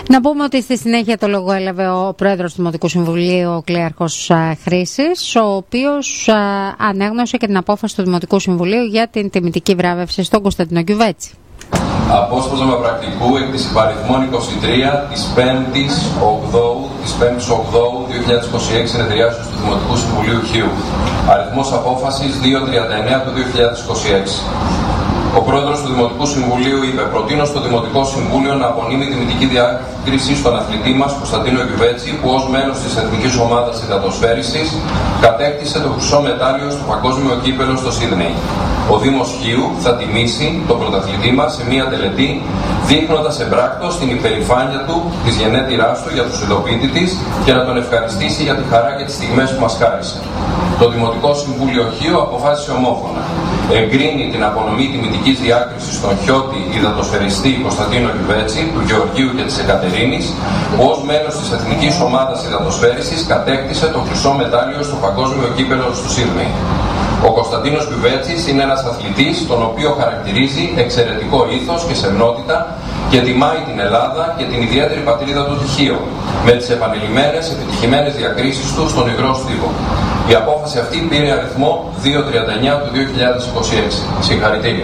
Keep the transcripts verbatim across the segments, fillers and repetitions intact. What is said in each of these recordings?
Να πούμε ότι στη συνέχεια το λόγο έλαβε ο πρόεδρος του Δημοτικού Συμβουλίου, ο Κλέαρχος Χρήσης, ο οποίος ανέγνωσε και την απόφαση του Δημοτικού Συμβουλίου για την τιμητική βράβευση στον Κωνσταντίνο Κιουβέτσι. Απόσπασμα με πρακτικού εκ της υπαριθμών είκοσι τρία της πέμπτης ογδόου δύο χιλιάδες είκοσι έξι συνεδριάσεως του Δημοτικού Συμβουλίου Χίου. Αριθμός απόφασης διακόσια τριάντα εννέα του δύο χιλιάδες είκοσι έξι. Ο πρόεδρος του Δημοτικού Συμβουλίου είπε: προτείνω στο Δημοτικό Συμβούλιο να απονείμει τιμητική διάκριση στον αθλητή μας Κωνσταντίνο Κιουβέτσι, που ως μέλος της Εθνικής Ομάδας Υδατοσφαίρισης κατέκτησε το χρυσό μετάλλιο στο Παγκόσμιο Κύπελλο στο Σίδνεϊ. Ο Δήμος Χίου θα τιμήσει τον πρωταθλητή μας σε μια τελετή, δείχνοντας εμπράκτος την υπερηφάνεια του, της γενέτειράς του για τους ειδοποίητη της και να τον ευχαριστήσει για τη χαρά και τις στιγμές που μας χάρισε. Το Δημοτικό Συμβούλιο Χίου αποφάσισε ομόφωνα: εγκρίνει την απονομή τιμητικής διάκρισης στον χιώτη υδατοσφαιριστή Κωνσταντίνο Κιουβέτσι, του Γεωργίου και της Εκατερίνης, που ως μέλος της Εθνικής Ομάδας Υδατοσφαίρισης κατέκτησε το χρυσό μετάλλιο στο Παγκόσμιο Κύπελλο του Σίδνεϊ. Ο Κωνσταντίνος Κιουβέτσης είναι ένας αθλητής, τον οποίο χαρακτηρίζει εξαιρετικό ήθος και σεμνότητα και τιμάει την Ελλάδα και την ιδιαίτερη πατρίδα του Χίο με τις επανειλημμένες επιτυχημένες διακρίσεις του στον υγρό στίβο. Η απόφαση αυτή πήρε αριθμό διακόσια τριάντα εννέα του δύο χιλιάδες είκοσι έξι. Συγχαρητήρια.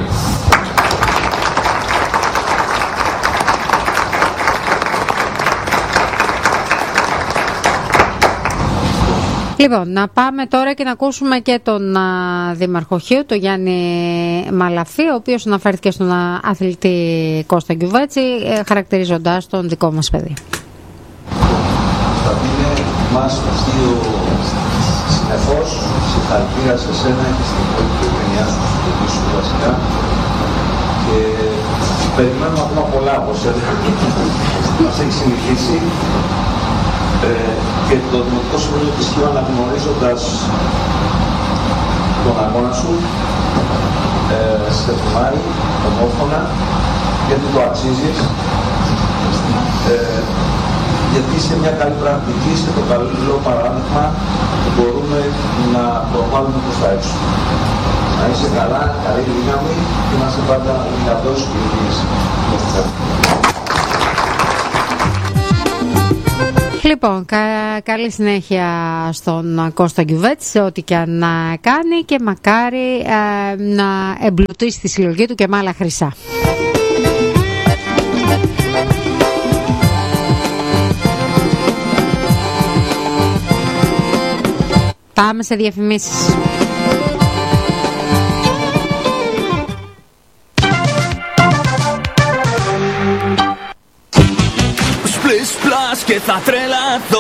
Λοιπόν, να πάμε τώρα και να ακούσουμε και τον α, Δήμαρχο Χίου, τον Γιάννη Μαλαφή, ο οποίος αναφέρθηκε στον α, αθλητή Κώστα Κιουβέτσι, ε, χαρακτηρίζοντας τον δικό μας παιδί. Κωνσταντίνε, μας στείλω συνεχώς συγχαρητήρια σε σένα και στην υπόλοιπη οικογένειά σου, στην παιδί σου βασικά, και περιμένουμε ακόμα πολλά από σένα. Μας έχει συνηθίσει. Ε, και το Δημοτικό Συμβούλιο της Χίου, αναγνωρίζοντας τον αγώνα σου, ε, σε θυμάρει ομόφωνα, γιατί το αξίζεις, ε, γιατί είσαι μια καλή πρακτική, είσαι το καλό παράδειγμα που μπορούμε να προβάλλουμε προς τα έξω. Να είσαι καλά, καλή δύναμη και να είσαι πάντα δυνατός και υγιής. Λοιπόν, κα, καλή συνέχεια στον Κώστα Κιουβέτσι σε ό,τι και αν κάνει και μακάρι ε, να εμπλουτίσει τη συλλογή του και με άλλα χρυσά. Πάμε σε διαφημίσεις. Και θα τρελαθώ.